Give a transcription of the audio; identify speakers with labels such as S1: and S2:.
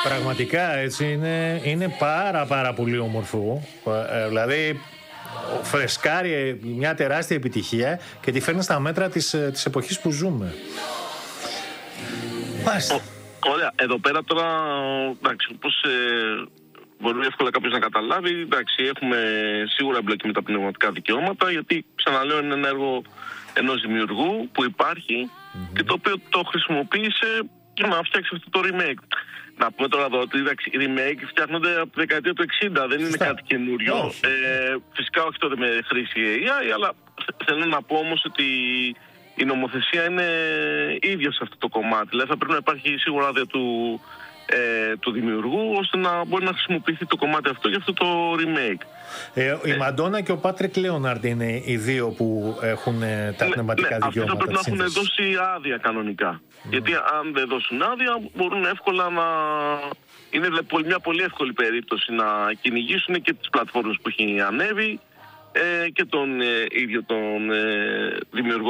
S1: Πραγματικά έτσι είναι πάρα πολύ όμορφο. Δηλαδή φρεσκάρει μια τεράστια επιτυχία και τη φέρνει στα μέτρα της εποχής που ζούμε.
S2: Ωραία, εδώ πέρα τώρα, εντάξει, όπως μπορεί εύκολα κάποιος να καταλάβει, εντάξει, έχουμε σίγουρα εμπλοκή με τα πνευματικά δικαιώματα, γιατί ξαναλέω είναι ένα έργο ενός δημιουργού που υπάρχει και το οποίο το χρησιμοποίησε για να φτιάξει αυτό το remake. Να πούμε τώρα εδώ ότι οι remake φτιάχνονται από τη δεκαετία του 60, δεν είναι κάτι καινούριο. Φυσικά όχι τότε με χρήση AI, αλλά θέλω να πω όμως ότι η νομοθεσία είναι ίδια σε αυτό το κομμάτι. Δηλαδή θα πρέπει να υπάρχει σίγουρα άδεια του δημιουργού, ώστε να μπορεί να χρησιμοποιηθεί το κομμάτι αυτό για αυτό το remake.
S1: Η Μαντόνα και ο Πάτρικ Λέοναρντ είναι οι δύο που έχουν τα πνευματικά δικαιώματα.
S2: Αυτοί θα πρέπει να έχουν δώσει άδεια κανονικά. Γιατί αν δεν δώσουν άδεια, μπορούν εύκολα να... Είναι μια πολύ εύκολη περίπτωση να κυνηγήσουν και τις πλατφόρμες που έχει ανέβει και τον ίδιο τον δημιουργό